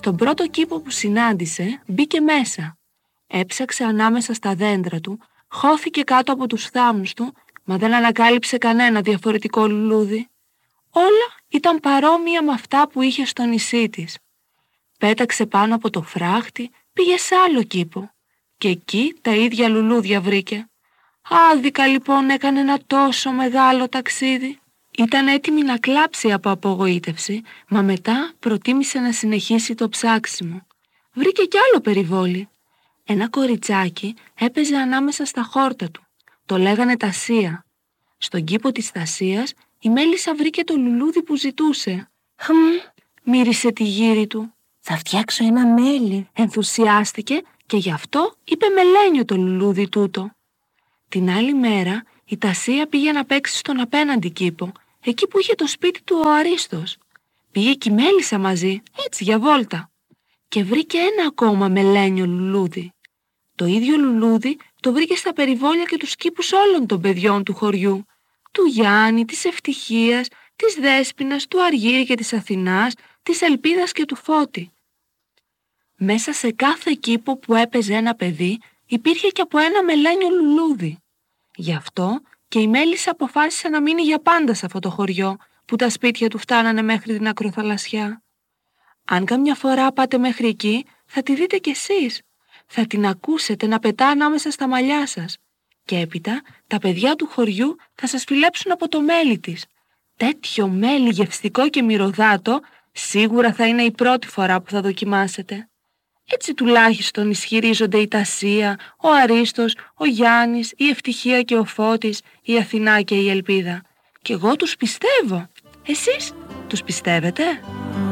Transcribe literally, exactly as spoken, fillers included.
Στον πρώτο κήπο που συνάντησε μπήκε μέσα. Έψαξε ανάμεσα στα δέντρα του, χώθηκε κάτω από τους θάμνους του, μα δεν ανακάλυψε κανένα διαφορετικό λουλούδι. Όλα ήταν παρόμοια με αυτά που είχε στο νησί της. Πέταξε πάνω από το φράχτη, πήγε σε άλλο κήπο και εκεί τα ίδια λουλούδια βρήκε. Άδικα λοιπόν έκανε ένα τόσο μεγάλο ταξίδι. Ήταν έτοιμη να κλάψει από απογοήτευση, μα μετά προτίμησε να συνεχίσει το ψάξιμο. Βρήκε κι άλλο περιβόλι. Ένα κοριτσάκι έπαιζε ανάμεσα στα χόρτα του. Το λέγανε Τασία. Στον κήπο της Τασίας η μέλισσα βρήκε το λουλούδι που ζητούσε. «Χμ», μύρισε τη γύρι του. «Θα φτιάξω ένα μέλι», ενθουσιάστηκε και γι' αυτό είπε μελένιο το λουλούδι τούτο. Την άλλη μέρα η Τασία πήγε να παίξει στον απέναντι κήπο, εκεί που είχε το σπίτι του ο Αρίστος. Πήγε κι η μέλισσα μαζί, έτσι για βόλτα. Και βρήκε ένα ακόμα μελένιο λουλούδι. Το ίδιο λουλούδι το βρήκε στα περιβόλια και τους κήπους όλων των παιδιών του χωριού. Του Γιάννη, της Ευτυχίας, της Δέσποινας, του Αργύρη και της Αθηνάς, της Ελπίδας και του Φώτη. Μέσα σε κάθε κήπο που έπαιζε ένα παιδί υπήρχε και από ένα μελένιο λουλούδι. Γι' αυτό και η μέλισσα αποφάσισε να μείνει για πάντα σε αυτό το χωριό που τα σπίτια του φτάνανε μέχρι την ακροθαλασσιά. Αν καμιά φορά πάτε μέχρι εκεί θα τη δείτε κι εσείς. Θα την ακούσετε να πετά ανάμεσα στα μαλλιά σας. Και έπειτα τα παιδιά του χωριού θα σας φιλέψουν από το μέλι της. Τέτοιο μέλι γευστικό και μυρωδάτο σίγουρα θα είναι η πρώτη φορά που θα δοκιμάσετε. Έτσι τουλάχιστον ισχυρίζονται η Τασία, ο Αρίστος, ο Γιάννης, η Ευτυχία και ο Φώτης, η Αθηνά και η Ελπίδα. Και εγώ τους πιστεύω. Εσείς τους πιστεύετε?